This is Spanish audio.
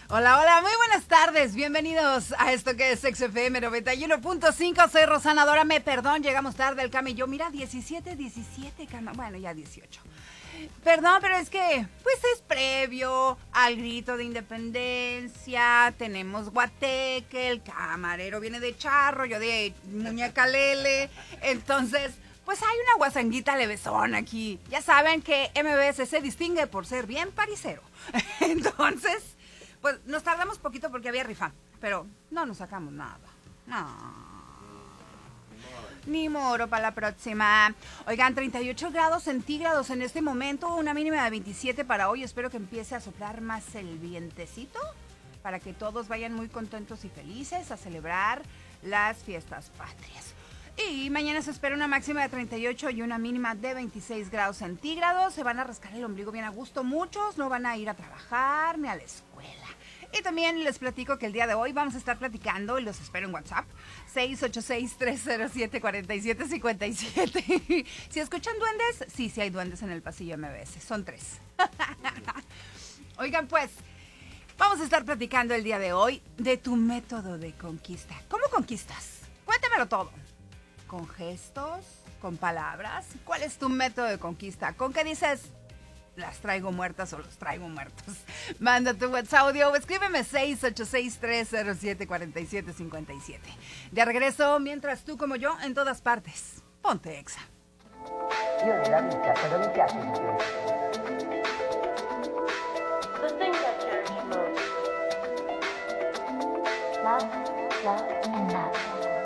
Hola, hola, muy buenas tardes. Bienvenidos a esto que es XFM 91.5. Soy Rosana Dórame. Perdón, llegamos tarde el camello. Mira, 17, bueno, ya 18. Perdón, pero es que, pues es previo al grito de independencia. Tenemos guateque, el camarero viene de charro, yo de muñeca lele. Entonces, pues hay una guasanguita levesón aquí. Ya saben que MBS se distingue por ser bien parisero. Entonces, pues nos tardamos poquito porque había rifa, pero no nos sacamos nada. No. Ni moro para la próxima. Oigan, 38 grados centígrados en este momento, una mínima de 27 para hoy. Espero que empiece a soplar más el vientecito para que todos vayan muy contentos y felices a celebrar las fiestas patrias. Y mañana se espera una máxima de 38 y una mínima de 26 grados centígrados. Se van a rascar el ombligo bien a gusto muchos, no van a ir a trabajar ni a la escuela. Y también les platico que el día de hoy vamos a estar platicando, y los espero en WhatsApp, 686-307-4757. Si escuchan duendes, sí hay duendes en el pasillo MBS, son 3. Oigan, pues, vamos a estar platicando el día de hoy de tu método de conquista. ¿Cómo conquistas? Cuéntamelo todo. ¿Con gestos? ¿Con palabras? ¿Cuál es tu método de conquista? ¿Con qué dices, las traigo muertas o los traigo muertos? Manda tu WhatsApp audio o escríbeme 686-307-4757. De regreso, mientras tú como yo, en todas partes. Ponte Exa. Io nella vita cosa mi piace di più? The things I cherish most. Love, love and love.